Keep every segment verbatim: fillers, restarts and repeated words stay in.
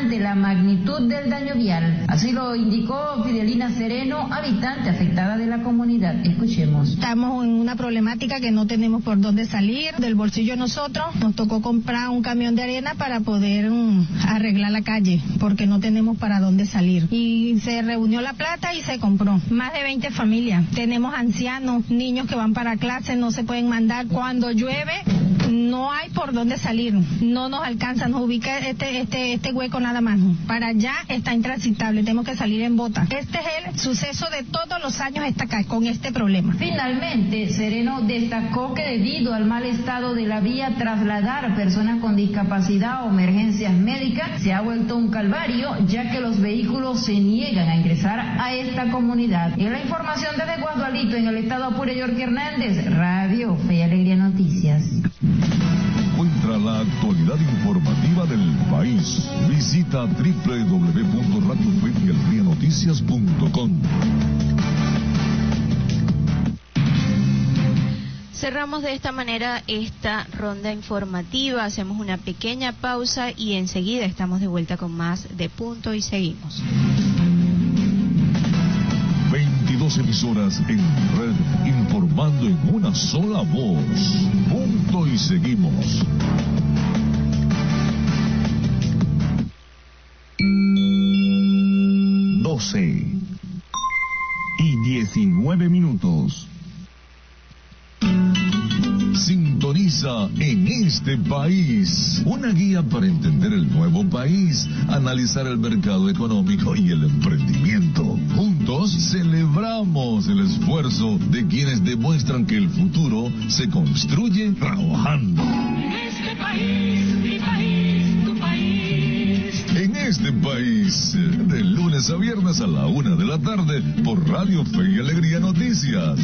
ante la magnitud del daño vial. Así lo indicó Fidelina Sereno, habitante afectada de la comunidad. Escuchemos. Estamos en una problemática que no tenemos por dónde salir. Del bolsillo de nosotros nos tocó comprar un camión de arena para poder um, arreglar la calle, porque no tenemos para dónde salir. Y se reunió la plata y se compró. Más de veinte familias. Tenemos ancianos, niños que van para clase, no se pueden mandar. Cuando llueve, no hay por dónde salir. No nos alcanza, nos ubica este, este, este hueco nada más. Para allá está intransitable, tenemos que salir en bota. Este es el suceso de todos los años esta calle, con este problema. Finalmente, Sereno destacó que debido al mal estado de la vía, trasladar a personas con discapacidad o emergencias médicas se ha vuelto un calvario, ya que los vehículos se niegan a ingresar a esta comunidad. En la información desde Guadualito, en el estado Apure, York Hernández, Radio Fe y Alegría Noticias. Encuentra la actualidad informativa del país. Visita doble u doble u doble u punto radio fe y alegría noticias punto com. Cerramos de esta manera esta ronda informativa, hacemos una pequeña pausa y enseguida estamos de vuelta con más de Punto y Seguimos. veintidós emisoras en red, informando en una sola voz. Punto y Seguimos. doce y diecinueve minutos. Sintoniza En Este País, una guía para entender el nuevo país, analizar el mercado económico y el emprendimiento. Juntos celebramos el esfuerzo de quienes demuestran que el futuro se construye trabajando. En este país, mi país, tu país. En Este País, de lunes a viernes a la una de la tarde, por Radio Fe y Alegría Noticias.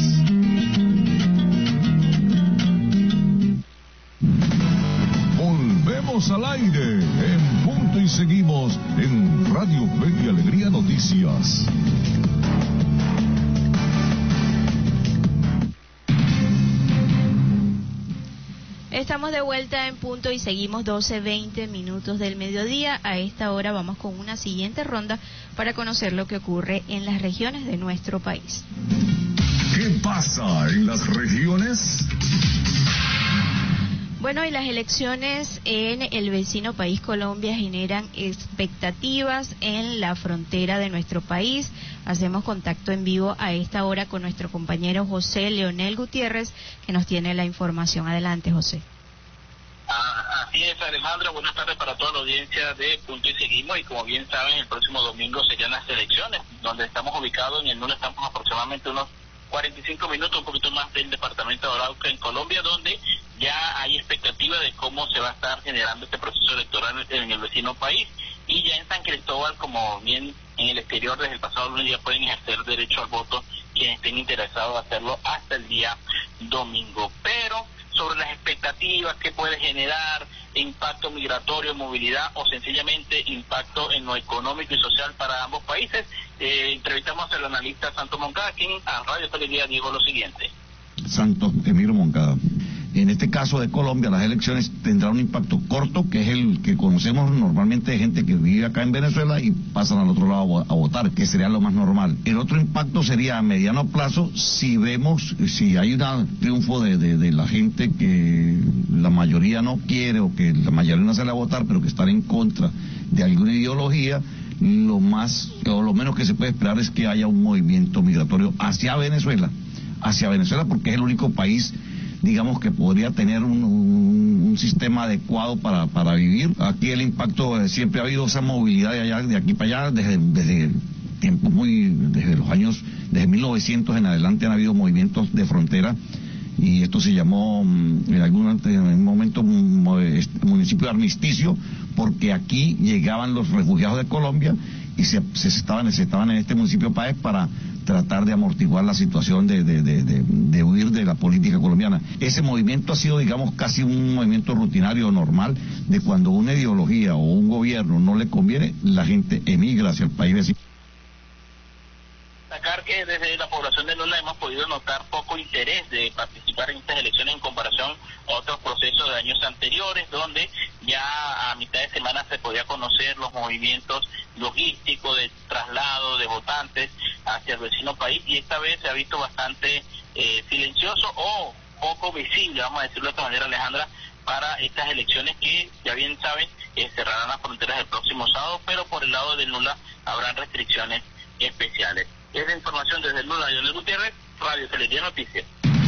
Volvemos al aire en Punto y Seguimos en Radio Fe y Alegría Noticias. Estamos de vuelta en Punto y Seguimos, doce veinte minutos del mediodía. A esta hora vamos con una siguiente ronda para conocer lo que ocurre en las regiones de nuestro país. ¿Qué pasa en las regiones? Bueno, y las elecciones en el vecino país Colombia generan expectativas en la frontera de nuestro país. Hacemos contacto en vivo a esta hora con nuestro compañero José Leonel Gutiérrez, que nos tiene la información. Adelante, José. Ah, así es, Alejandra. Buenas tardes para toda la audiencia de Punto y Seguimos. Y como bien saben, el próximo domingo serían las elecciones, donde estamos ubicados en el norte, estamos aproximadamente unos cuarenta y cinco minutos, un poquito más del departamento de Arauca, en Colombia, donde ya hay expectativa de cómo se va a estar generando este proceso electoral en el vecino país. Y ya en San Cristóbal, como bien en el exterior, desde el pasado lunes ya pueden ejercer derecho al voto quienes estén interesados en hacerlo hasta el día domingo. Pero sobre las expectativas que puede generar, impacto migratorio, movilidad o sencillamente impacto en lo económico y social para ambos países, eh, entrevistamos al analista Santos Moncada, quien a Radio Televisión dijo lo siguiente. Santos Emilio Moncada. En este caso de Colombia, las elecciones tendrán un impacto corto, que es el que conocemos normalmente de gente que vive acá en Venezuela y pasan al otro lado a votar, que sería lo más normal. El otro impacto sería a mediano plazo si vemos, si hay un triunfo de, de, de la gente que la mayoría no quiere o que la mayoría no sale a votar, pero que están en contra de alguna ideología. Lo más, o lo menos que se puede esperar es que haya un movimiento migratorio hacia Venezuela, hacia Venezuela porque es el único país, digamos, que podría tener un, un, un sistema adecuado para, para vivir. Aquí el impacto, eh, siempre ha habido esa movilidad de allá, de aquí para allá, desde, desde tiempos muy, desde los años, desde mil novecientos en adelante han habido movimientos de frontera, y esto se llamó en algún en un momento municipio de armisticio, porque aquí llegaban los refugiados de Colombia y se, se estaban, se estaban en este municipio Páez para tratar de amortiguar la situación de, de, de, de, de huir de la política colombiana. Ese movimiento ha sido, digamos, casi un movimiento rutinario normal de cuando una ideología o un gobierno no le conviene, la gente emigra hacia el país vecino. destacar que desde la población de Nula hemos podido notar poco interés de participar en estas elecciones en comparación a otros procesos de años anteriores, donde ya a mitad de semana se podía conocer los movimientos logísticos de traslado de votantes hacia el vecino país, y esta vez se ha visto bastante eh, silencioso o poco visible, vamos a decirlo de esta manera, Alejandra, para estas elecciones que, ya bien saben, eh, cerrarán las fronteras el próximo sábado, pero por el lado de Nula habrán restricciones especiales. Es la información desde el Nula, Leonel Gutiérrez, Radio Televisión Noticias.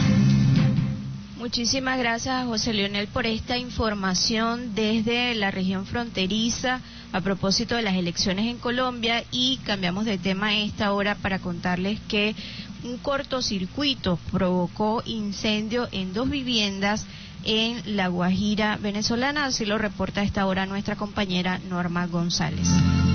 Muchísimas gracias, José Leonel, por esta información desde la región fronteriza a propósito de las elecciones en Colombia, y cambiamos de tema a esta hora para contarles que un cortocircuito provocó incendio en dos viviendas en La Guajira venezolana, así lo reporta a esta hora nuestra compañera Norma González.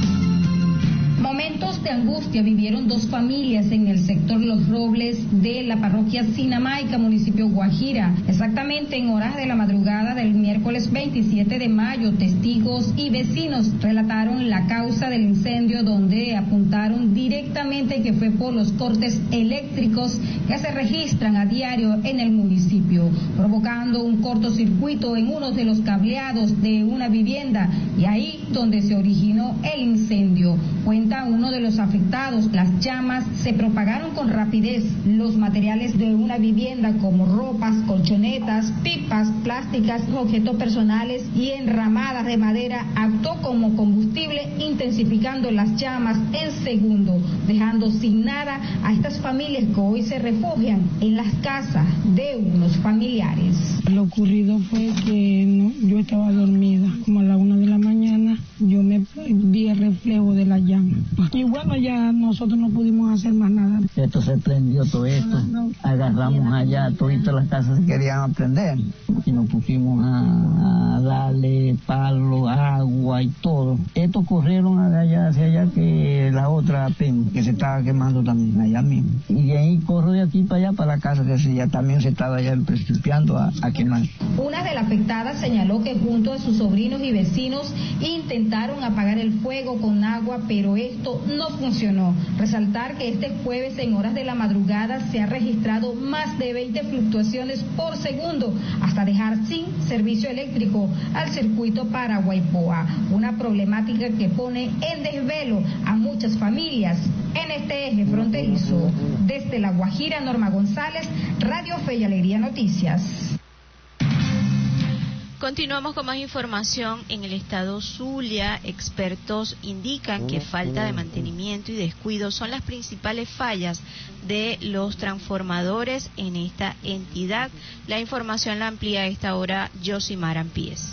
Momentos de angustia vivieron dos familias en el sector Los Robles de la parroquia Sinamaica, municipio Guajira. Exactamente en horas de la madrugada del miércoles veintisiete de mayo, testigos y vecinos relataron la causa del incendio, donde apuntaron directamente que fue por los cortes eléctricos que se registran a diario en el municipio, provocando un cortocircuito en uno de los cableados de una vivienda, y ahí donde se originó el incendio. Cuenta uno de los afectados, las llamas se propagaron con rapidez. Los materiales de una vivienda como ropas, colchonetas, pipas plásticas, objetos personales y enramadas de madera actuó como combustible, intensificando las llamas en segundo, dejando sin nada a estas familias que hoy se refugian en las casas de unos familiares. Lo ocurrido fue que no, yo estaba dormida, como a la una de la mañana, yo me vi el reflejo de la llama. Y bueno, ya nosotros no pudimos hacer más nada. Esto se prendió todo esto, agarramos allá, todas las casas se querían prender y nos pusimos a, a darle palo, agua y todo. Estos corrieron de allá hacia allá, que la otra pen, que se estaba quemando también allá mismo. Y de ahí corro de aquí para allá, para la casa, que se, ya también se estaba ya principiando a, a quemar. Una de las afectadas señaló que junto a sus sobrinos y vecinos intentaron apagar el fuego con agua, pero esto no funcionó. Resaltar que este jueves en horas de la madrugada se ha registrado más de veinte fluctuaciones por segundo, hasta dejar sin servicio eléctrico al circuito Paraguaypoa, una problemática que pone en desvelo a muchas familias en este eje fronterizo. Desde La Guajira, Norma González, Radio Fe y Alegría Noticias. Continuamos con más información. En el estado Zulia, expertos indican que falta de mantenimiento y descuido son las principales fallas de los transformadores en esta entidad. La información la amplía a esta hora Yosimar Ampíes.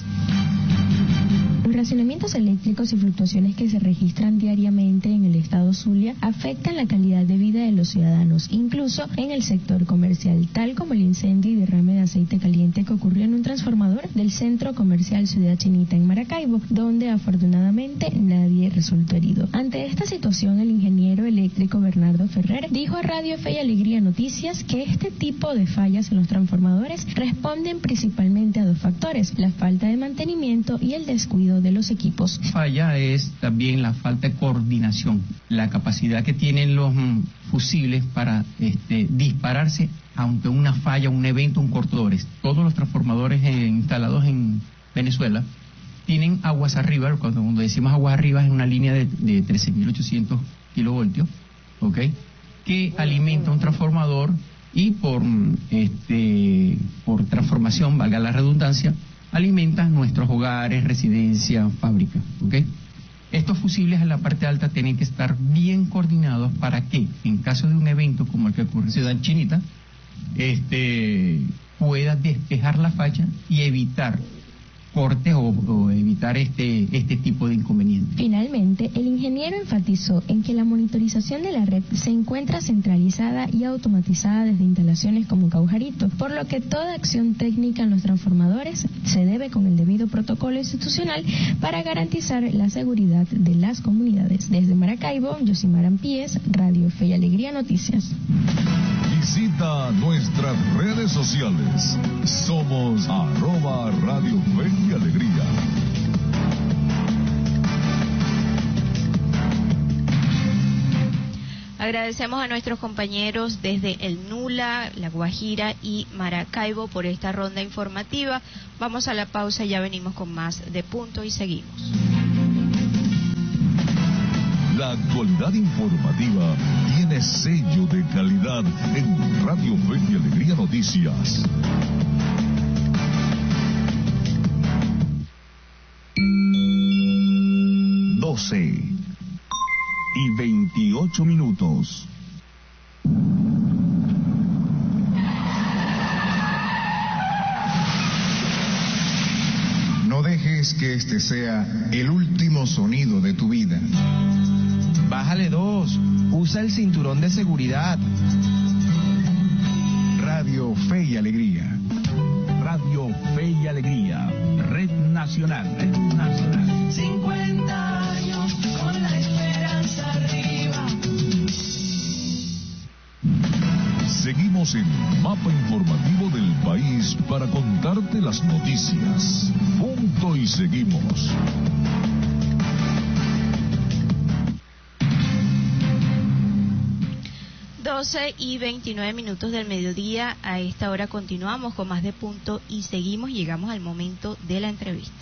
Los racionamientos eléctricos y fluctuaciones que se registran diariamente en el estado Zulia afectan la calidad de vida de los ciudadanos, incluso en el sector comercial, tal como el incendio y derrame de aceite caliente que ocurrió en un transformador del centro comercial Ciudad Chinita en Maracaibo, donde afortunadamente nadie resultó herido. Ante esta situación, el ingeniero eléctrico Bernardo Ferrer dijo a Radio Fe y Alegría Noticias que este tipo de fallas en los transformadores responden principalmente a dos factores: la falta de mantenimiento y el descuido de los equipos. Falla es también la falta de coordinación, la capacidad que tienen los mm, fusibles para este, dispararse ante una falla, un evento, un cortadores. Todos los transformadores eh, instalados en Venezuela tienen aguas arriba. Cuando, cuando decimos aguas arriba es una línea de, de trece mil ochocientos kilovoltios, ¿ok?, que alimenta un transformador y por, este, por transformación, valga la redundancia, alimentan nuestros hogares, residencias, fábricas, ¿ok? Estos fusibles en la parte alta tienen que estar bien coordinados para que, en caso de un evento como el que ocurre en Ciudad Chinita, este, pueda despejar la falla y evitar cortes o, o evitar este, este tipo de inconvenientes. Finalmente, el ingeniero enfatizó en que la monitorización de la red se encuentra centralizada y automatizada desde instalaciones como Caujarito, por lo que toda acción técnica en los transformadores se debe con el debido protocolo institucional para garantizar la seguridad de las comunidades. Desde Maracaibo, Yosimar Ampíes, Radio Fe y Alegría Noticias. Visita nuestras redes sociales. Somos arroba Radio Fe y Alegría. Agradecemos a nuestros compañeros desde el Nula, La Guajira y Maracaibo por esta ronda informativa. Vamos a la pausa y ya venimos con más de Punto y seguimos. La actualidad informativa tiene sello de calidad en Radio Fe y Alegría Noticias. doce y veintiocho minutos. No dejes que este sea el último sonido de tu vida. Bájale dos. Usa el cinturón de seguridad. Radio Fe y Alegría. Radio Fe y Alegría. Red Nacional. Red Nacional. cincuenta años con la esperanza arriba. Seguimos en Mapa Informativo del País para contarte las noticias. Punto y seguimos. doce y veintinueve minutos del mediodía. A esta hora continuamos con más de Punto y seguimos. Llegamos al momento de la entrevista.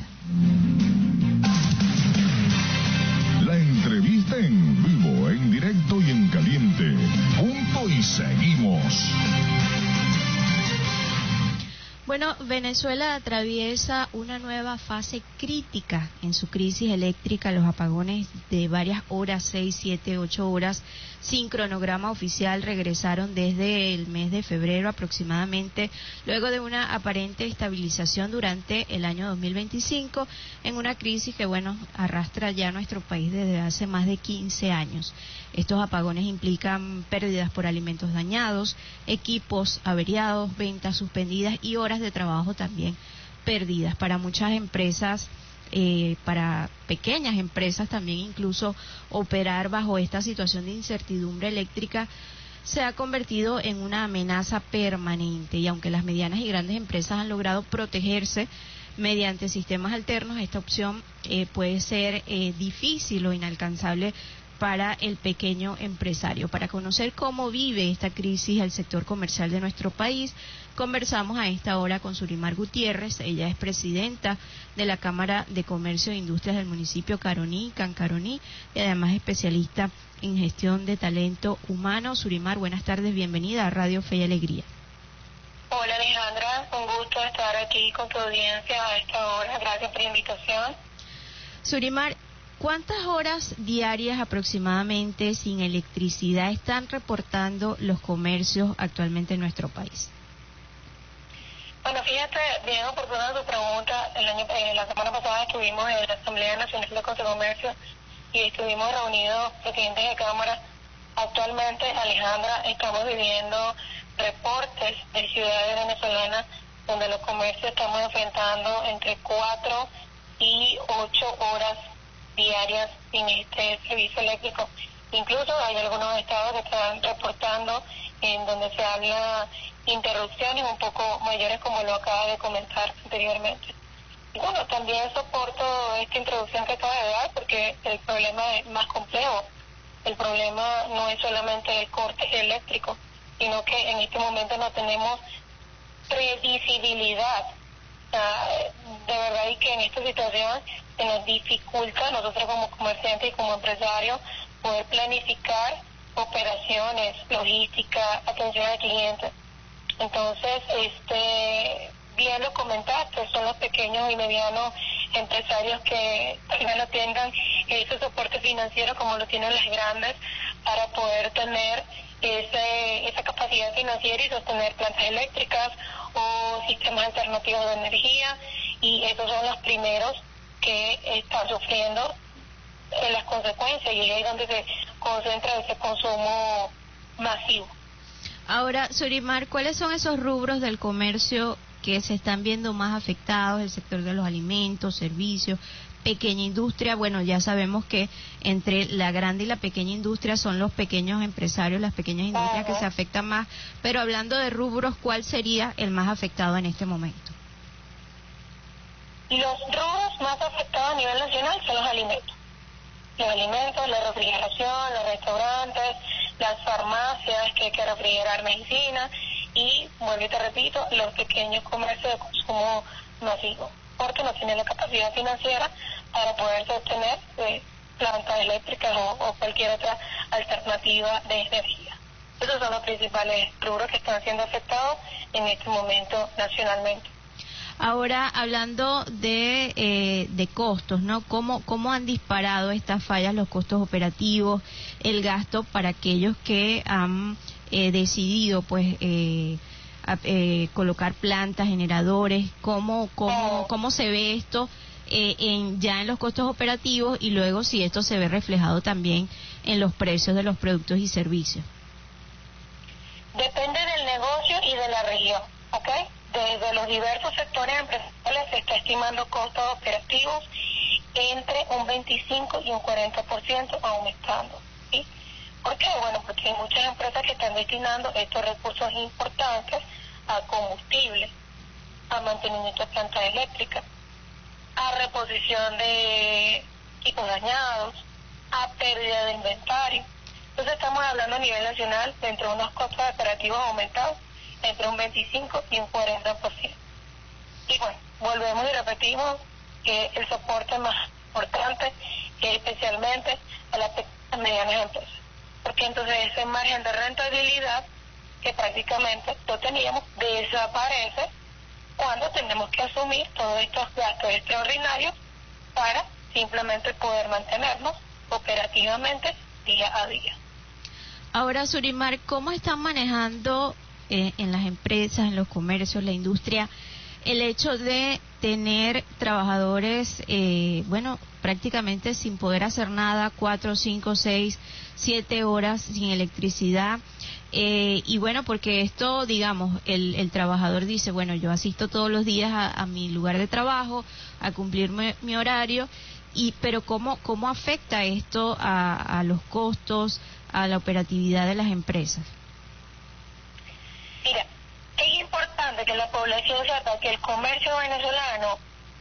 La entrevista en vivo, en directo y en caliente. Punto y seguimos. Bueno, Venezuela atraviesa una nueva fase crítica en su crisis eléctrica. Los apagones de varias horas, seis, siete, ocho horas, sin cronograma oficial, regresaron desde el mes de febrero aproximadamente, luego de una aparente estabilización durante el año dos mil veinticinco, en una crisis que, bueno, arrastra ya nuestro país desde hace más de quince años. Estos apagones implican pérdidas por alimentos dañados, equipos averiados, ventas suspendidas y horas de trabajo también perdidas. Para muchas empresas, eh, para pequeñas empresas también, incluso operar bajo esta situación de incertidumbre eléctrica se ha convertido en una amenaza permanente, y aunque las medianas y grandes empresas han logrado protegerse mediante sistemas alternos, esta opción eh, puede ser eh, difícil o inalcanzable para el pequeño empresario. Para conocer cómo vive esta crisis el sector comercial de nuestro país, conversamos a esta hora con Surimar Gutiérrez. Ella es presidenta de la Cámara de Comercio e Industrias del municipio Caroní, Cancaroní, y además especialista en gestión de talento humano. Surimar, buenas tardes, bienvenida a Radio Fe y Alegría. Hola Alejandra, un gusto estar aquí con tu audiencia a esta hora. Gracias por la invitación. Surimar, ¿cuántas horas diarias aproximadamente sin electricidad están reportando los comercios actualmente en nuestro país? Bueno, fíjate, bien oportuna tu pregunta. El año, eh, la semana pasada estuvimos en la Asamblea Nacional de Comercio y estuvimos reunidos presidentes de Cámara. Actualmente, Alejandra, estamos viviendo reportes de ciudades venezolanas donde los comercios estamos enfrentando entre cuatro y ocho horas diarias sin este servicio eléctrico. Incluso hay algunos estados que están reportando en donde se habla interrupciones un poco mayores, como lo acaba de comentar anteriormente. Y bueno, también soporto esta introducción que acaba de dar porque el problema es más complejo. El problema no es solamente el corte eléctrico, sino que en este momento no tenemos previsibilidad. Uh, de verdad, y que en esta situación se nos dificulta, nosotros como comerciantes y como empresarios, poder planificar operaciones, logística, atención al cliente. Entonces, este, bien lo comentaste, son los pequeños y medianos empresarios que también no tengan ese soporte financiero como lo tienen las grandes para poder tener ese, esa capacidad financiera y sostener plantas eléctricas o sistemas alternativos de energía, y esos son los primeros que están sufriendo en las consecuencias, y es ahí donde se concentra ese consumo masivo. Ahora, Surimar, ¿cuáles son esos rubros del comercio que se están viendo más afectados? El sector de los alimentos, servicios, pequeña industria. Bueno, ya sabemos que entre la grande y la pequeña industria son los pequeños empresarios, las pequeñas industrias uh-huh. que se afectan más, pero hablando de rubros, ¿cuál sería el más afectado en este momento? Los rubros más afectados a nivel nacional son los alimentos. Los alimentos, la refrigeración, los restaurantes, las farmacias que hay que refrigerar medicinas y, vuelvo y te repito, los pequeños comercios de consumo masivo, porque no tienen la capacidad financiera para poder sostener eh, plantas eléctricas o, o cualquier otra alternativa de energía. Esos son los principales rubros que están siendo afectados en este momento nacionalmente. Ahora, hablando de eh, de costos, ¿no? ¿Cómo, ¿Cómo han disparado estas fallas los costos operativos, el gasto para aquellos que han eh, decidido, pues, eh, a, eh, colocar plantas, generadores? ¿Cómo, cómo, cómo se ve esto eh, en, ya en los costos operativos y luego si esto se ve reflejado también en los precios de los productos y servicios? Depende del negocio y de la región, ¿ok? Desde los diversos sectores empresariales se está estimando costos operativos entre un veinticinco y un cuarenta por ciento aumentando, ¿sí? ¿Por qué? Bueno, porque hay muchas empresas que están destinando estos recursos importantes a combustible, a mantenimiento de plantas eléctricas, a reposición de equipos dañados, a pérdida de inventario. Entonces estamos hablando a nivel nacional de entre unos costos operativos aumentados entre un veinticinco y un cuarenta por ciento. Y bueno, volvemos y repetimos que el soporte más importante es especialmente a las pequeñas y medianas empresas, porque entonces ese margen de rentabilidad que prácticamente lo teníamos desaparece cuando tenemos que asumir todos estos gastos extraordinarios para simplemente poder mantenernos operativamente día a día. Ahora, Surimar, ¿cómo están manejando eh, en las empresas, en los comercios, la industria, el hecho de tener trabajadores, eh, bueno, prácticamente sin poder hacer nada, cuatro, cinco, seis, siete horas sin electricidad? Eh, y bueno, porque esto, digamos, el, el trabajador dice, bueno, yo asisto todos los días a, a mi lugar de trabajo, a cumplir mi, mi horario, y pero ¿cómo, cómo afecta esto a, a los costos, a la operatividad de las empresas? Mira, es importante que la población sepa que el comercio venezolano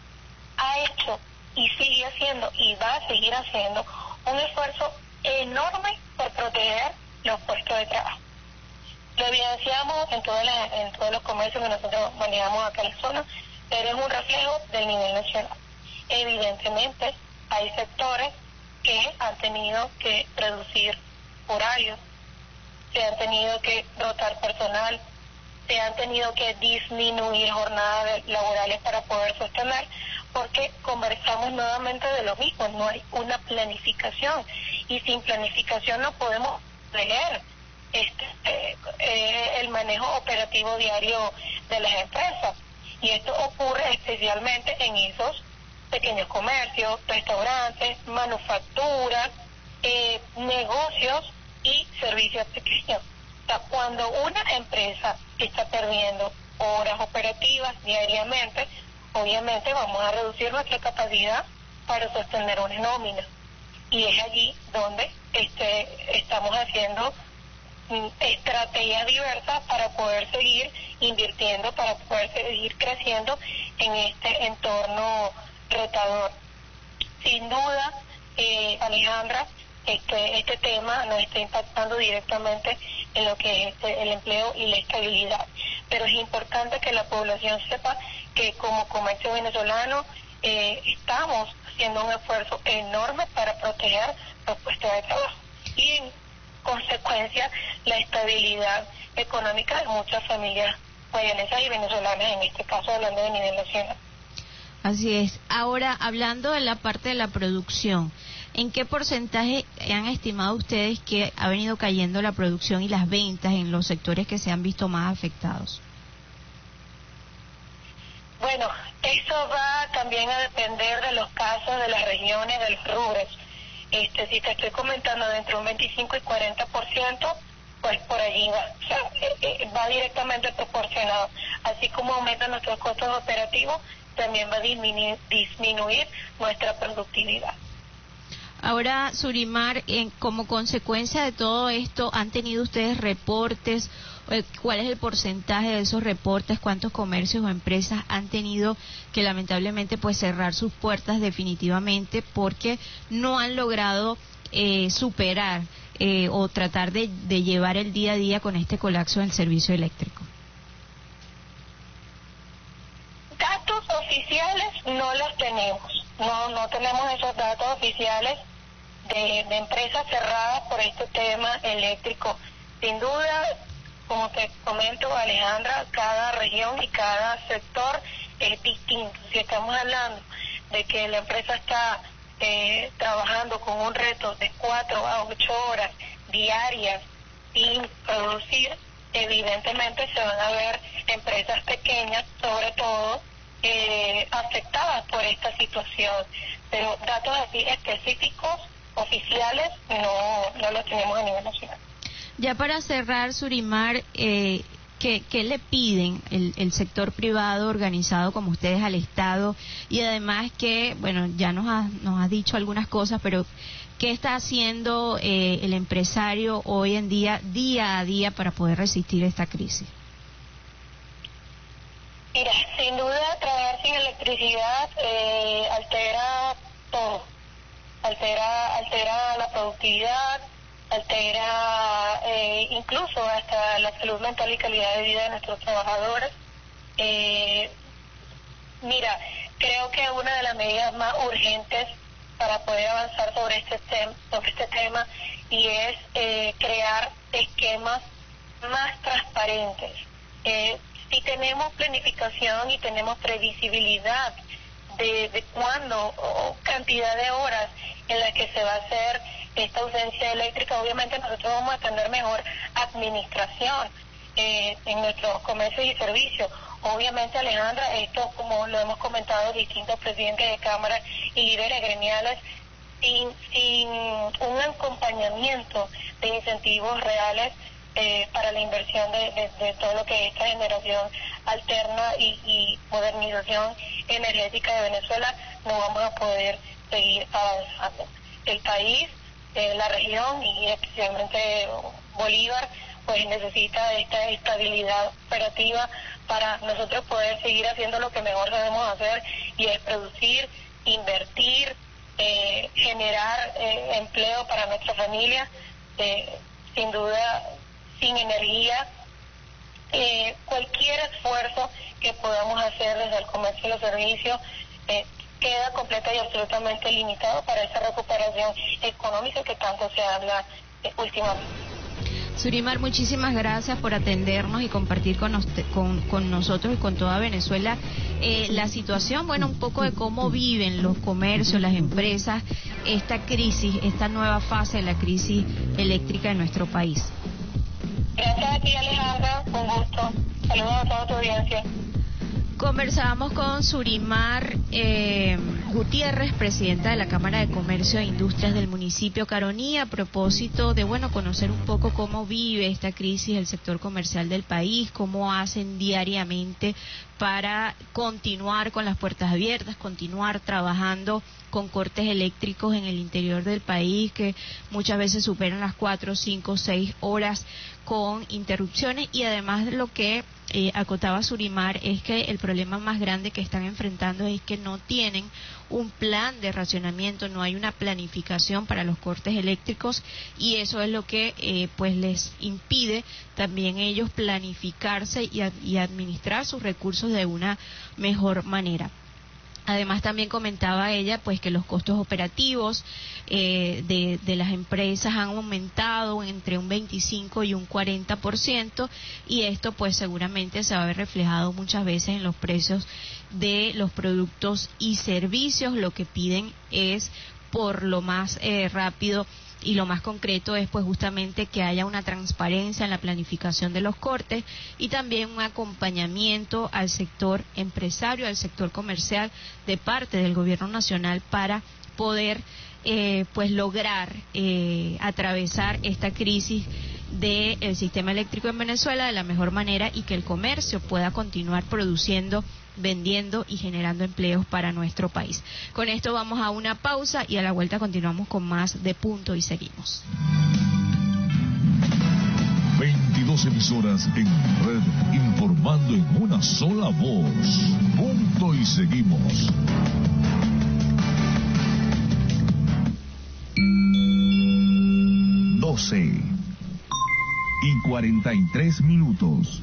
ha hecho y sigue haciendo y va a seguir haciendo un esfuerzo enorme por proteger los puestos de trabajo. Lo evidenciamos en, todas las, en todos los comercios que nosotros manejamos acá en la zona, pero es un reflejo del nivel nacional. Evidentemente, hay sectores que han tenido que reducir horarios, se han tenido que rotar personal, se han tenido que disminuir jornadas laborales para poder sostener, porque conversamos nuevamente de lo mismo, no hay una planificación, y sin planificación no podemos leer este, eh, eh, el manejo operativo diario de las empresas, y esto ocurre especialmente en esos pequeños comercios, restaurantes, manufacturas, eh, negocios y servicios pequeños. O sea, cuando una empresa está perdiendo horas operativas diariamente, obviamente vamos a reducir nuestra capacidad para sostener una nómina. Y es allí donde este, estamos haciendo mm, estrategias diversas para poder seguir invirtiendo, para poder seguir creciendo en este entorno retador. Sin duda, eh, Alejandra, este, este tema nos está impactando directamente en lo que es este, el empleo y la estabilidad. Pero es importante que la población sepa que como comercio venezolano eh, estamos haciendo un esfuerzo enorme para proteger los puestos de trabajo y en consecuencia la estabilidad económica de muchas familias guayanesas y venezolanas, en este caso hablando de nivel nacional. Así es. Ahora, hablando de la parte de la producción, ¿en qué porcentaje han estimado ustedes que ha venido cayendo la producción y las ventas en los sectores que se han visto más afectados? Bueno, eso va también a depender de los casos, de las regiones, de los rubros. Este, si te estoy comentando de entre un veinticinco y cuarenta por ciento, pues por allí va. O sea, eh, eh, va directamente proporcionado. Así como aumentan nuestros costos operativos, también va a disminuir, disminuir nuestra productividad. Ahora, Surimar, en, como consecuencia de todo esto, ¿han tenido ustedes reportes? ¿Cuál es el porcentaje de esos reportes? ¿Cuántos comercios o empresas han tenido que lamentablemente pues cerrar sus puertas definitivamente porque no han logrado eh, superar eh, o tratar de, de llevar el día a día con este colapso del servicio eléctrico? Datos oficiales no los tenemos, no no tenemos esos datos oficiales de, de empresas cerradas por este tema eléctrico. Sin duda, como te comento, Alejandra, cada región y cada sector es distinto. Si estamos hablando de que la empresa está eh, trabajando con un reto de cuatro a ocho horas diarias sin producir, evidentemente se van a ver empresas pequeñas, sobre todo, eh, afectadas por esta situación. Pero datos así específicos, oficiales, no, no los tenemos a nivel nacional. Ya para cerrar, Surimar, eh, ¿qué, ¿qué le piden el, el sector privado organizado como ustedes al Estado? Y además que, bueno, ya nos ha, nos ha dicho algunas cosas, pero ¿qué está haciendo eh, el empresario hoy en día, día a día, para poder resistir esta crisis? Mira, sin duda, trabajar sin electricidad eh, altera todo. Altera, altera la productividad, altera eh, incluso hasta la salud mental y calidad de vida de nuestros trabajadores. Eh, mira, creo que una de las medidas más urgentes para poder avanzar sobre este, tem sobre este tema y es eh, crear esquemas más transparentes. Eh, si tenemos planificación y tenemos previsibilidad de, de cuándo o cantidad de horas en las que se va a hacer esta ausencia eléctrica, obviamente nosotros vamos a tener mejor administración eh, en nuestros comercios y servicios. Obviamente, Alejandra, esto, como lo hemos comentado distintos presidentes de cámara y líderes gremiales, sin, sin un acompañamiento de incentivos reales eh, para la inversión de, de, de todo lo que es esta generación alterna y, y modernización energética de Venezuela, no vamos a poder seguir avanzando. El país, eh, la región y especialmente Bolívar, pues necesita esta estabilidad operativa para nosotros poder seguir haciendo lo que mejor sabemos hacer, y es producir, invertir, eh, generar eh, empleo para nuestra familia. Eh, sin duda, sin energía, eh, cualquier esfuerzo que podamos hacer desde el comercio y los servicios eh, queda completa y absolutamente limitado para esa recuperación económica que tanto se habla eh, últimamente. Surimar, muchísimas gracias por atendernos y compartir con, nos, con, con nosotros y con toda Venezuela eh, la situación, bueno, un poco de cómo viven los comercios, las empresas, esta crisis, esta nueva fase de la crisis eléctrica en nuestro país. Gracias a ti, Alejandra, un gusto. Saludos a toda tu audiencia. Conversábamos con Surimar eh, Gutiérrez, presidenta de la Cámara de Comercio e Industrias del municipio Caroní, a propósito de, bueno, conocer un poco cómo vive esta crisis el sector comercial del país, cómo hacen diariamente para continuar con las puertas abiertas, continuar trabajando con cortes eléctricos en el interior del país que muchas veces superan las cuatro, cinco, seis horas con interrupciones, y además lo que eh, acotaba Surimar es que el problema más grande que están enfrentando es que no tienen un plan de racionamiento, no hay una planificación para los cortes eléctricos, y eso es lo que eh, pues les impide también ellos planificarse y, y administrar sus recursos de una mejor manera. Además, también comentaba ella pues que los costos operativos eh, de, de las empresas han aumentado entre un veinticinco y un cuarenta por ciento, y esto pues seguramente se va a ver reflejado muchas veces en los precios de los productos y servicios. Lo que piden es por lo más eh, rápido y lo más concreto es pues justamente que haya una transparencia en la planificación de los cortes y también un acompañamiento al sector empresario, al sector comercial de parte del gobierno nacional para poder eh, pues lograr eh, atravesar esta crisis del sistema eléctrico en Venezuela de la mejor manera y que el comercio pueda continuar produciendo, vendiendo y generando empleos para nuestro país. Con esto vamos a una pausa y a la vuelta continuamos con más de Punto y Seguimos. veintidós emisoras en red, informando en una sola voz. Punto y Seguimos. doce y cuarenta y tres minutos.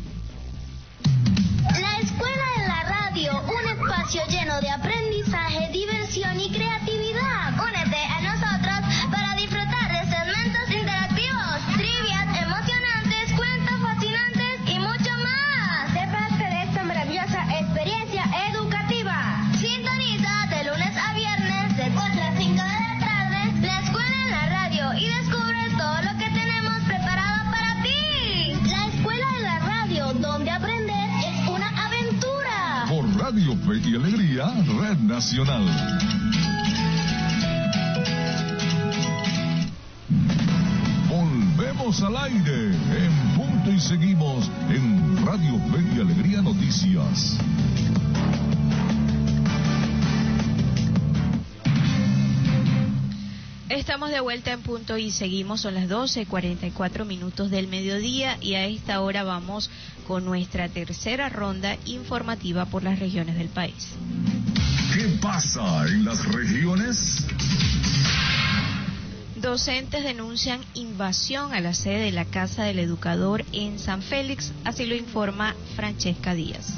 La Escuela de la Radio, un espacio lleno de aprendizaje, diversión y creatividad. Únete a nosotros para disfrutar de segmentos interactivos, trivias emocionantes, cuentos fascinantes y mucho más. Sé parte de esta maravillosa experiencia educativa. Sintoniza de lunes a viernes de cuatro a cinco de la tarde la Escuela en la Radio y descubre todo lo que tenemos preparado para ti. La Escuela de la Radio, donde aprender es una aventura. Por Radio Fe y Alegría, Red Nacional. Volvemos al aire en punto y seguimos en Radio Fe y Alegría Noticias. Estamos de vuelta en punto y seguimos, son las doce cuarenta y cuatro minutos del mediodía y a esta hora vamos con nuestra tercera ronda informativa por las regiones del país. ¿Qué pasa en las regiones? Docentes denuncian invasión a la sede de la Casa del Educador en San Félix, así lo informa Francesca Díaz.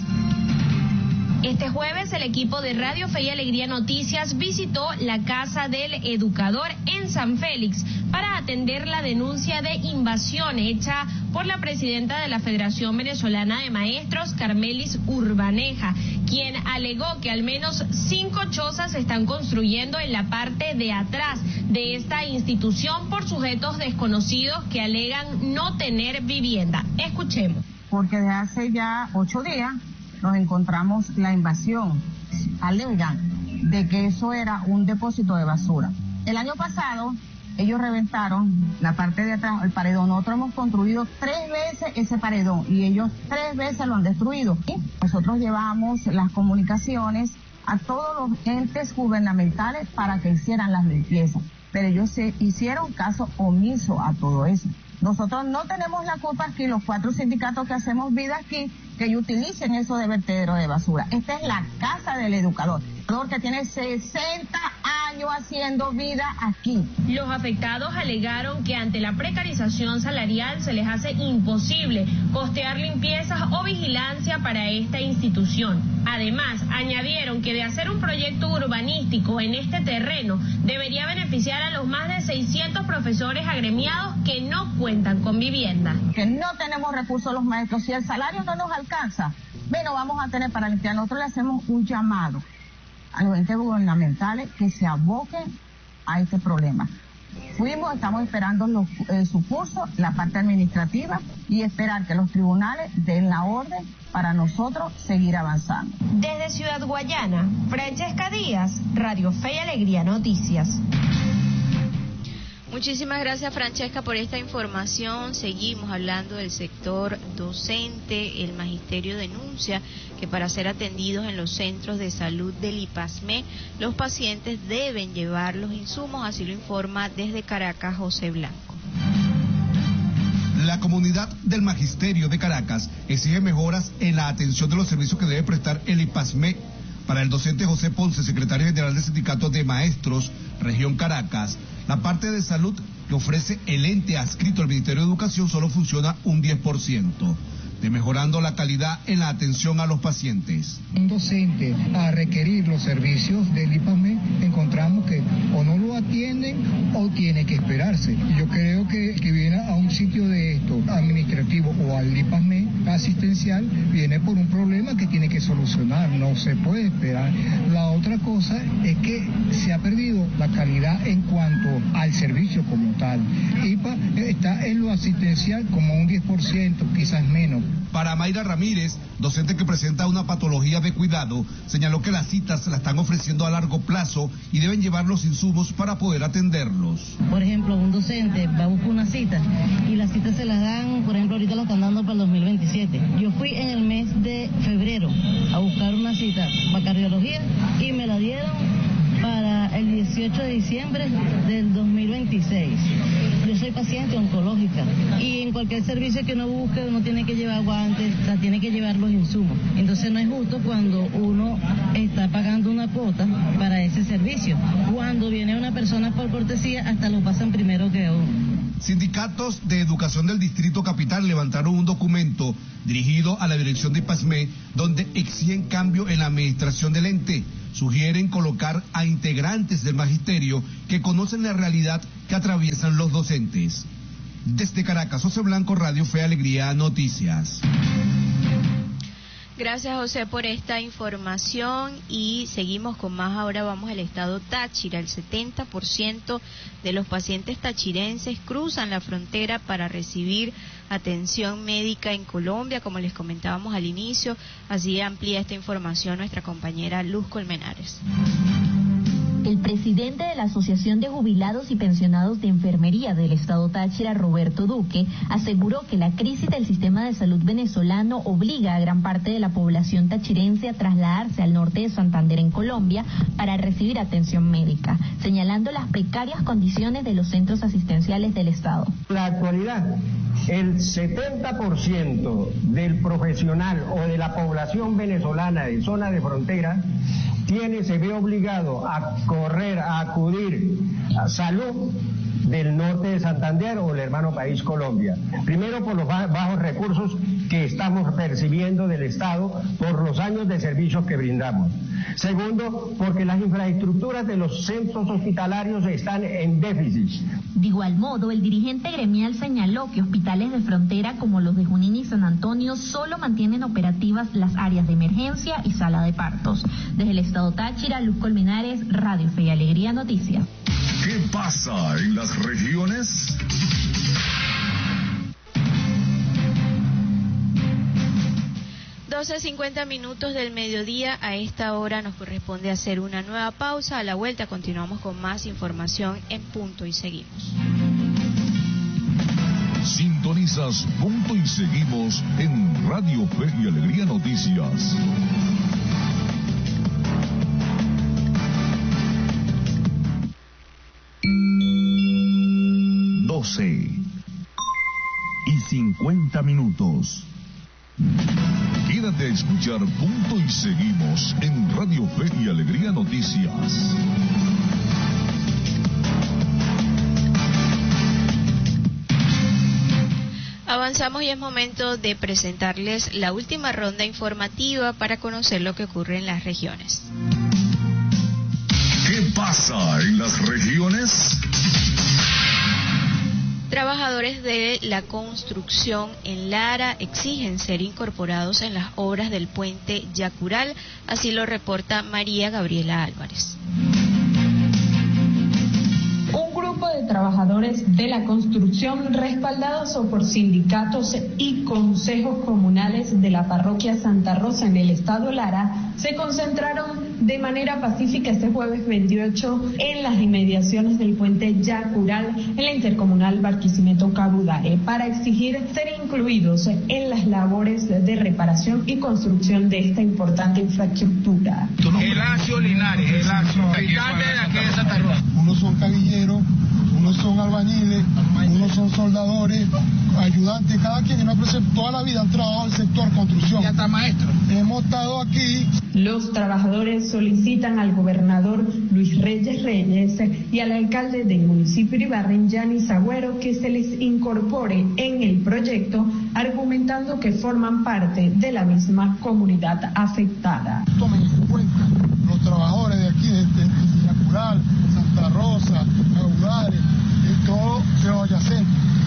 Este jueves el equipo de Radio Fe y Alegría Noticias visitó la Casa del Educador en San Félix para atender la denuncia de invasión hecha por la presidenta de la Federación Venezolana de Maestros, Carmelis Urbaneja, quien alegó que al menos cinco chozas se están construyendo en la parte de atrás de esta institución por sujetos desconocidos que alegan no tener vivienda. Escuchemos. Porque de hace ya ocho días nos encontramos la invasión. Alegan de que eso era un depósito de basura. El año pasado ellos reventaron la parte de atrás, el paredón. Nosotros hemos construido tres veces ese paredón y ellos tres veces lo han destruido. Y nosotros llevamos las comunicaciones a todos los entes gubernamentales para que hicieran las limpiezas, pero ellos se hicieron caso omiso a todo eso. Nosotros no tenemos la culpa aquí, los cuatro sindicatos que hacemos vida aquí, que ellos utilicen eso de vertedero de basura. Esta es la Casa del Educador, que tiene sesenta años haciendo vida aquí. Los afectados alegaron que ante la precarización salarial se les hace imposible costear limpiezas o vigilancia para esta institución. Además, añadieron que de hacer un proyecto urbanístico en este terreno debería beneficiar a los más de seiscientos profesores agremiados que no cuentan con vivienda. Que no tenemos recursos los maestros, si el salario no nos alcanza, bueno, vamos a tener para limpiar. Nosotros le hacemos un llamado a los entes gubernamentales que se aboquen a este problema. Fuimos, estamos esperando los, eh, su curso, la parte administrativa, y esperar que los tribunales den la orden para nosotros seguir avanzando. Desde Ciudad Guayana, Francesca Díaz, Radio Fe y Alegría Noticias. Muchísimas gracias, Francesca, por esta información. Seguimos hablando del sector docente. El magisterio denuncia que para ser atendidos en los centros de salud del IPASME, los pacientes deben llevar los insumos, así lo informa desde Caracas José Blanco. La comunidad del magisterio de Caracas exige mejoras en la atención de los servicios que debe prestar el IPASME. Para el docente José Ponce, secretario general del Sindicato de Maestros, Región Caracas, la parte de salud que ofrece el ente adscrito al Ministerio de Educación solo funciona un diez por ciento, de mejorando la calidad en la atención a los pacientes. Un docente a requerir los servicios del IPASME, encontramos que o no lo atienden o tiene que esperarse. Yo creo que que viene a un sitio de esto, administrativo o al IPASME asistencial, viene por un problema que tiene que solucionar, no se puede esperar. La otra cosa es que se ha perdido la calidad en cuanto al servicio como tal. I P A está en lo asistencial como un diez por ciento, quizás menos. Para Mayra Ramírez, docente que presenta una patología de cuidado, señaló que las citas se las están ofreciendo a largo plazo y deben llevar los insumos para poder atenderlos. Por ejemplo, un docente va a buscar una cita y las citas se las dan, por ejemplo, ahorita la están dando para el dos mil veintisiete. Yo fui en el mes de febrero a buscar una cita para cardiología y me la dieron para el dieciocho de diciembre del dos mil veintiséis. Yo soy paciente oncológica y en cualquier servicio que uno busque uno tiene que llevar guantes, o sea, tiene que llevar los insumos. Entonces no es justo cuando uno está pagando una cuota para ese servicio. Cuando viene una persona por cortesía hasta lo pasan primero que a uno. Sindicatos de educación del Distrito Capital levantaron un documento dirigido a la dirección de IPASME donde exigen cambio en la administración del ente. Sugieren colocar a integrantes del magisterio que conocen la realidad que atraviesan los docentes. Desde Caracas, José Blanco, Radio Fe y Alegría, Noticias. Gracias, José, por esta información y seguimos con más. Ahora vamos al estado Táchira. El setenta por ciento de los pacientes tachirenses cruzan la frontera para recibir atención médica en Colombia, como les comentábamos al inicio. Así amplía esta información nuestra compañera Luz Colmenares. El presidente de la Asociación de Jubilados y Pensionados de Enfermería del Estado Táchira, Roberto Duque, aseguró que la crisis del sistema de salud venezolano obliga a gran parte de la población tachirense a trasladarse al norte de Santander, en Colombia, para recibir atención médica, señalando las precarias condiciones de los centros asistenciales del Estado. En la actualidad, el setenta por ciento del profesional o de la población venezolana de zona de frontera tiene, se ve obligado a correr, a acudir a salud del norte de Santander o el hermano país Colombia. Primero, por los bajos recursos que estamos percibiendo del Estado por los años de servicios que brindamos. Segundo, porque las infraestructuras de los centros hospitalarios están en déficit. De igual modo, el dirigente gremial señaló que hospitales de frontera como los de Junín y San Antonio solo mantienen operativas las áreas de emergencia y sala de partos. Desde el estado Táchira, Luz Colmenares, Radio Fe y Alegría, Noticias. ¿Qué pasa en las regiones? doce cincuenta minutos del mediodía. A esta hora nos corresponde hacer una nueva pausa. A la vuelta continuamos con más información en Punto y Seguimos. Sintonizas Punto y Seguimos en Radio Fe y Alegría Noticias. doce y cincuenta minutos. Quédate a escuchar Punto y Seguimos en Radio Fe y Alegría Noticias. Avanzamos y es momento de presentarles la última ronda informativa para conocer lo que ocurre en las regiones. ¿Qué pasa en las regiones? Trabajadores de la construcción en Lara exigen ser incorporados en las obras del puente Yacural, así lo reporta María Gabriela Álvarez. Un grupo de trabajadores de la construcción, respaldados por sindicatos y consejos comunales de la parroquia Santa Rosa en el estado Lara, se concentraron de manera pacífica este jueves veintiocho en las inmediaciones del puente Yacural en la intercomunal Barquisimeto-Cabudare para exigir ser incluidos en las labores de reparación y construcción de esta importante infraestructura. Elacio Linares, Elacio, alcalde de aquí de Santa Rosa. Unos son cabilleros, unos son albañiles, unos son soldadores, ayudantes, cada quien en una presión, toda la vida han trabajado en el sector construcción. Ya está maestro. Hemos estado aquí. Los trabajadores solicitan al gobernador Luis Reyes Reyes y al alcalde del municipio de Ibarren, Yanis Agüero, que se les incorpore en el proyecto, argumentando que forman parte de la misma comunidad afectada. Tomen en cuenta los trabajadores de aquí, de, de, de Yacural, Santa Rosa, Cabudare, y todo se vaya a hacer.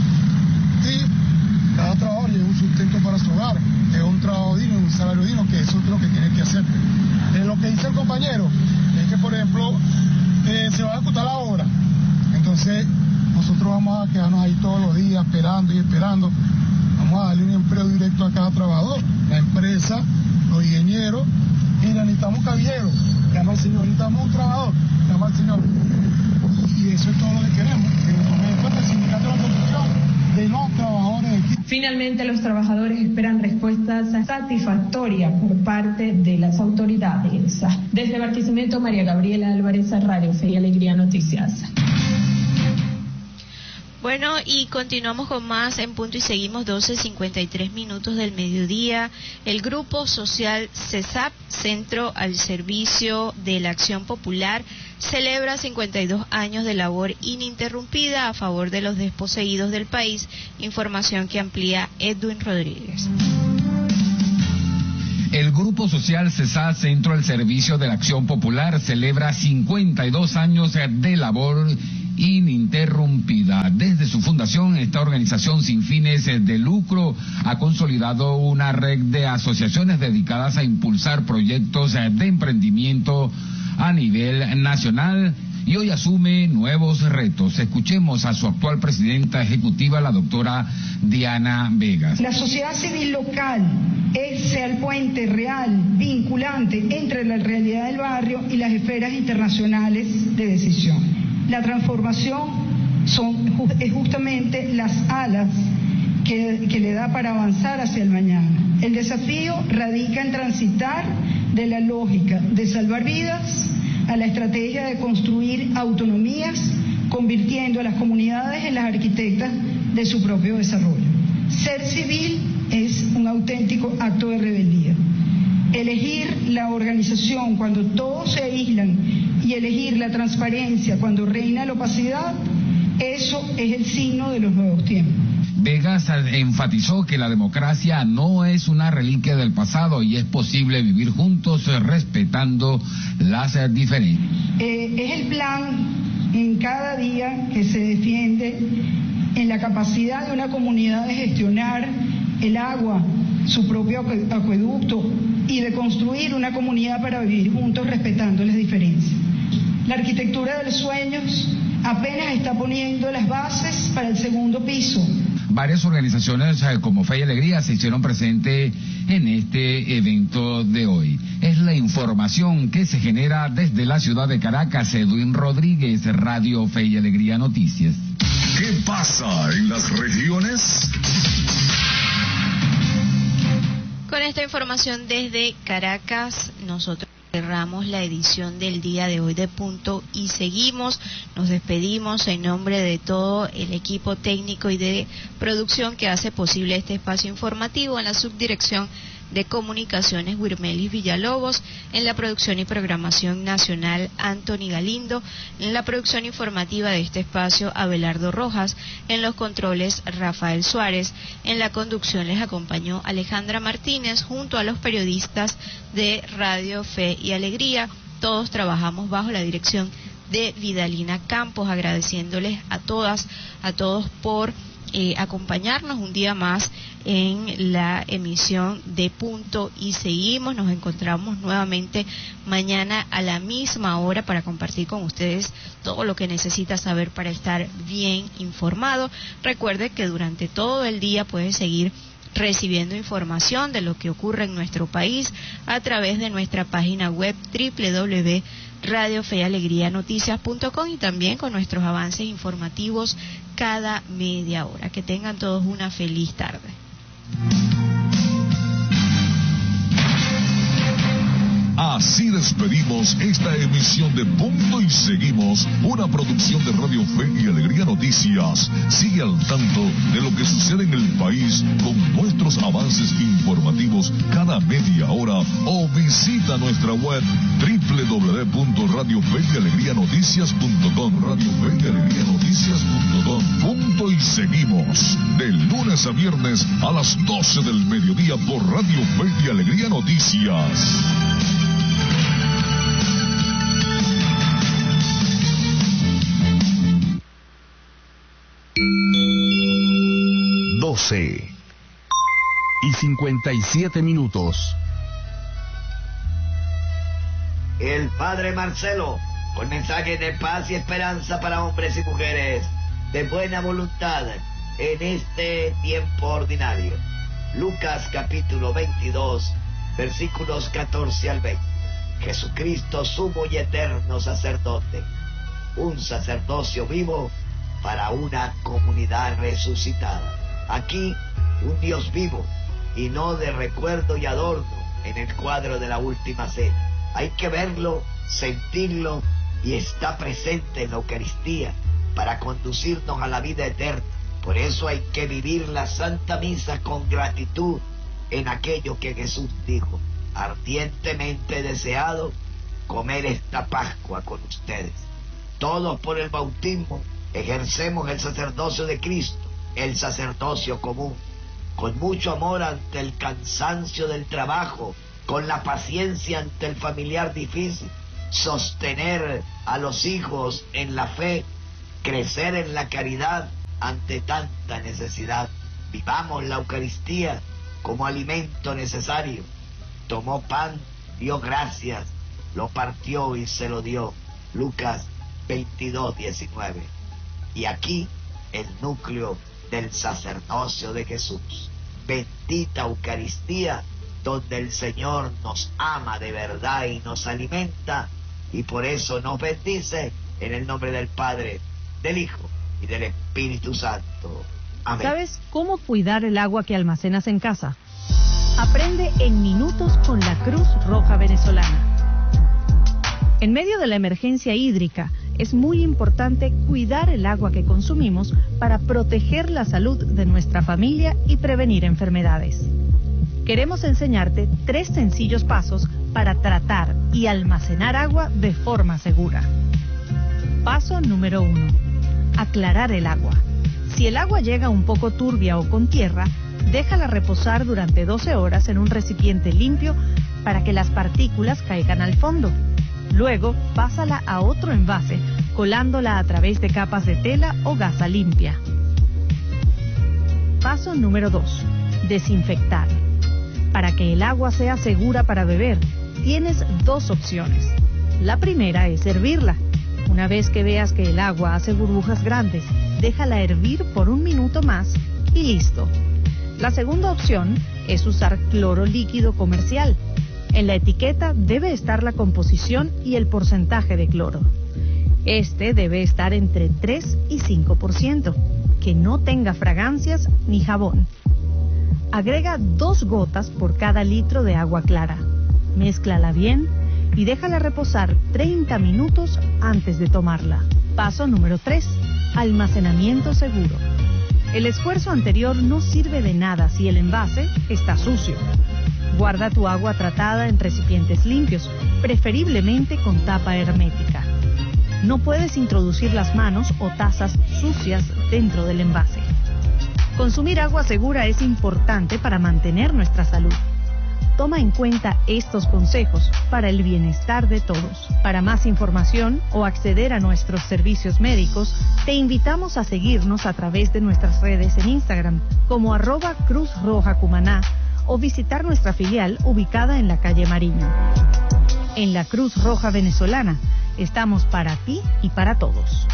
Y cada trabajador lleva un sustento para su hogar, es un trabajo digno, un salario digno, que eso es lo que tiene que hacer. Eh, lo que dice el compañero es que, por ejemplo, eh, se va a ejecutar la obra, entonces nosotros vamos a quedarnos ahí todos los días esperando y esperando, vamos a darle un empleo directo a cada trabajador, la empresa, los ingenieros, y necesitamos cabilleros, llama al señor, necesitamos un trabajador, llama al señor, y eso es todo lo que queremos, que tome en cuenta el sindicato de la construcción de los trabajadores de aquí. Finalmente, los trabajadores esperan respuestas satisfactorias por parte de las autoridades. Desde Barquisimeto, María Gabriela Álvarez, Radio Fe y Alegría Noticias. Bueno, y continuamos con más en punto y seguimos doce cincuenta y tres minutos del mediodía. El Grupo Social CESAP, Centro al Servicio de la Acción Popular, celebra cincuenta y dos años de labor ininterrumpida a favor de los desposeídos del país. Información que amplía Edwin Rodríguez. El Grupo Social CESAP, Centro al Servicio de la Acción Popular, celebra cincuenta y dos años de labor ininterrumpida. Desde su fundación, esta organización sin fines de lucro ha consolidado una red de asociaciones dedicadas a impulsar proyectos de emprendimiento a nivel nacional y hoy asume nuevos retos. Escuchemos a su actual presidenta ejecutiva, la doctora Diana Vegas. La sociedad civil local es el puente real, vinculante entre la realidad del barrio y las esferas internacionales de decisión. La transformación son, es justamente las alas que, que le da para avanzar hacia el mañana. El desafío radica en transitar de la lógica de salvar vidas a la estrategia de construir autonomías, convirtiendo a las comunidades en las arquitectas de su propio desarrollo. Ser civil es un auténtico acto de rebeldía. Elegir la organización cuando todos se aíslan y elegir la transparencia cuando reina la opacidad, eso es el signo de los nuevos tiempos. Vegas enfatizó que la democracia no es una reliquia del pasado y es posible vivir juntos respetando las diferencias. Eh, es el plan en cada día que se defiende en la capacidad de una comunidad de gestionar el agua, su propio acueducto y de construir una comunidad para vivir juntos respetando las diferencias. La arquitectura de los sueños apenas está poniendo las bases para el segundo piso. Varias organizaciones como Fe y Alegría se hicieron presente en este evento de hoy. Es la información que se genera desde la ciudad de Caracas. Edwin Rodríguez, Radio Fe y Alegría Noticias. ¿Qué pasa en las regiones? Con esta información desde Caracas, nosotros cerramos la edición del día de hoy de Punto y Seguimos. Nos despedimos en nombre de todo el equipo técnico y de producción que hace posible este espacio informativo, en la subdirección de Comunicaciones Wirmelis Villalobos, en la producción y programación nacional Anthony Galindo, en la producción informativa de este espacio Abelardo Rojas, en los controles Rafael Suárez, en la conducción les acompañó Alejandra Martínez junto a los periodistas de Radio Fe y Alegría. Todos trabajamos bajo la dirección de Vidalina Campos, agradeciéndoles a todas, a todos por Eh, acompañarnos un día más en la emisión de Punto y Seguimos. Nos encontramos nuevamente mañana a la misma hora para compartir con ustedes todo lo que necesita saber para estar bien informado. Recuerde que durante todo el día puede seguir recibiendo información de lo que ocurre en nuestro país a través de nuestra página web doble u doble u doble u punto radio fe y alegría noticias punto com y también con nuestros avances informativos cada media hora. Que tengan todos una feliz tarde. Así despedimos esta emisión de Punto y Seguimos, una producción de Radio Fe y Alegría Noticias. Sigue al tanto de lo que sucede en el país con nuestros avances informativos cada media hora o visita nuestra web doble u doble u doble u punto radio fe y alegría noticias punto com, Radio Fe y Alegría Noticias punto com. Punto y Seguimos, de lunes a viernes a las doce del mediodía por Radio Fe y Alegría Noticias. doce y cincuenta y siete minutos. El Padre Marcelo, con mensajes de paz y esperanza para hombres y mujeres de buena voluntad en este tiempo ordinario. Lucas capítulo veintidós, versículos catorce al veinte. Jesucristo, sumo y eterno sacerdote, un sacerdocio vivo para una comunidad resucitada. Aquí, un Dios vivo y no de recuerdo y adorno en el cuadro de la última cena. Hay que verlo, sentirlo y está presente en la Eucaristía, para conducirnos a la vida eterna. Por eso hay que vivir la Santa Misa con gratitud en aquello que Jesús dijo: ardientemente deseado comer esta Pascua con ustedes. Todos por el bautismo ejercemos el sacerdocio de Cristo, el sacerdocio común, con mucho amor ante el cansancio del trabajo, con la paciencia ante el familiar difícil, sostener a los hijos en la fe, crecer en la caridad ante tanta necesidad. Vivamos la Eucaristía como alimento necesario. Tomó pan, dio gracias, lo partió y se lo dio. Lucas veintidós, diecinueve. Y aquí el núcleo del sacerdocio de Jesús. Bendita Eucaristía, donde el Señor nos ama de verdad y nos alimenta, y por eso nos bendice, en el nombre del Padre, del Hijo y del Espíritu Santo. Amén. ¿Sabes cómo cuidar el agua que almacenas en casa? Aprende en minutos con la Cruz Roja Venezolana. En medio de la emergencia hídrica, es muy importante cuidar el agua que consumimos para proteger la salud de nuestra familia y prevenir enfermedades. Queremos enseñarte tres sencillos pasos para tratar y almacenar agua de forma segura. Paso número uno. Aclarar el agua. Si el agua llega un poco turbia o con tierra, déjala reposar durante doce horas en un recipiente limpio para que las partículas caigan al fondo. Luego, pásala a otro envase, colándola a través de capas de tela o gasa limpia. Paso número dos. Desinfectar. Para que el agua sea segura para beber, tienes dos opciones. La primera es hervirla. Una vez que veas que el agua hace burbujas grandes, déjala hervir por un minuto más y listo. La segunda opción es usar cloro líquido comercial. En la etiqueta debe estar la composición y el porcentaje de cloro. Este debe estar entre tres y cinco por ciento, que no tenga fragancias ni jabón. Agrega dos gotas por cada litro de agua clara. Mézclala bien y déjala reposar treinta minutos antes de tomarla. Paso número tres. Almacenamiento seguro. El esfuerzo anterior no sirve de nada si el envase está sucio. Guarda tu agua tratada en recipientes limpios, preferiblemente con tapa hermética. No puedes introducir las manos o tazas sucias dentro del envase. Consumir agua segura es importante para mantener nuestra salud. Toma en cuenta estos consejos para el bienestar de todos. Para más información o acceder a nuestros servicios médicos, te invitamos a seguirnos a través de nuestras redes en Instagram como arroba Cruz Roja Cumaná o visitar nuestra filial ubicada en la calle Mariño. En la Cruz Roja Venezolana estamos para ti y para todos.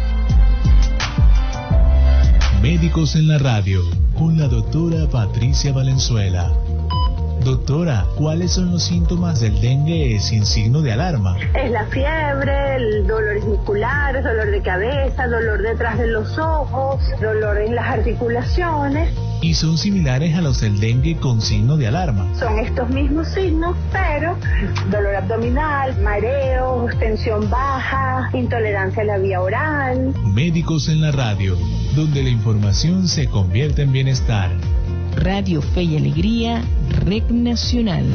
Médicos en la radio con la doctora Patricia Valenzuela. Doctora, ¿cuáles son los síntomas del dengue sin signo de alarma? Es la fiebre, el dolores musculares, dolor de cabeza, dolor detrás de los ojos, dolor en las articulaciones. ¿Y son similares a los del dengue con signo de alarma? Son estos mismos signos, pero dolor abdominal, mareo, tensión baja, intolerancia a la vía oral. Médicos en la radio, donde la información se convierte en bienestar. Radio Fe y Alegría, Red Nacional.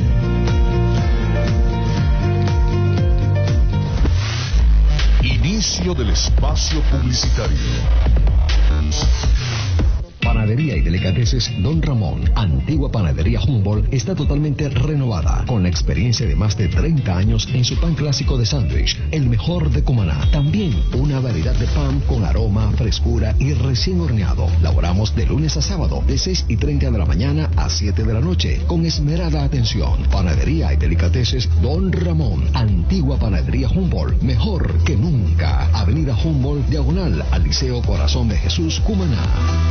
Inicio del espacio publicitario. Panadería y Delicateces Don Ramón, antigua panadería Humboldt, está totalmente renovada, con la experiencia de más de treinta años en su pan clásico de sándwich, el mejor de Cumaná. También una variedad de pan con aroma, frescura y recién horneado. Laboramos de lunes a sábado, de seis y treinta de la mañana a siete de la noche, con esmerada atención. Panadería y Delicateces Don Ramón, antigua panadería Humboldt, mejor que nunca. Avenida Humboldt, diagonal al Liceo Corazón de Jesús, Cumaná.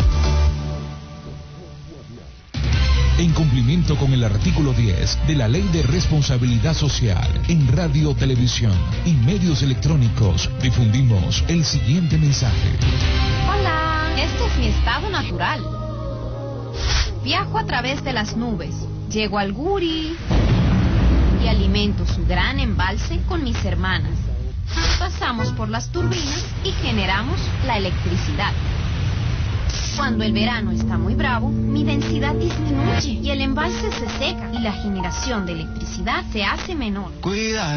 En cumplimiento con el artículo diez de la Ley de Responsabilidad Social, en radio, televisión y medios electrónicos difundimos el siguiente mensaje. Hola, este es mi estado natural. Viajo a través de las nubes, llego al Guri y alimento su gran embalse con mis hermanas. Pasamos por las turbinas y generamos la electricidad. Cuando el verano está muy bravo, mi densidad disminuye y el embalse se seca y la generación de electricidad se hace menor. Cuida